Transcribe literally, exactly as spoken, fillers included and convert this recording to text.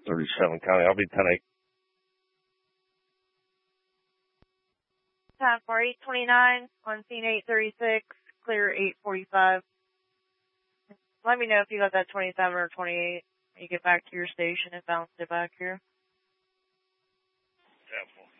thirty-seven County. I'll be ten eight. Time for eight twenty-nine, on scene eight thirty-six, clear eight forty-five. Let me know if you got that twenty-seven or twenty-eight. You get back to your station and bounce it back here. Careful.